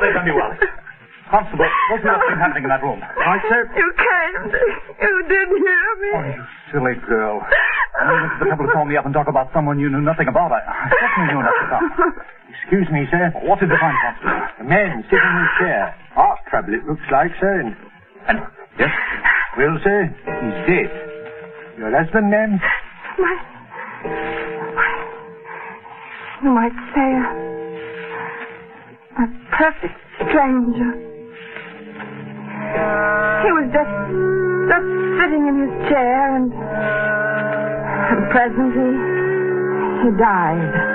they've done you well. Constable, what's the thing happening in that room? I said... You can't. You didn't hear me. Oh, you silly girl. I knew this was the trouble to call me up and talk about someone you knew nothing about. I certainly knew enough to come. Excuse me, sir. What did you find, Constable? A man sitting in his chair. Heart trouble, it looks like, sir. And Yes? well, sir, he's dead. Your husband, ma'am? You might say a perfect stranger. He was just sitting in his chair, and presently he died.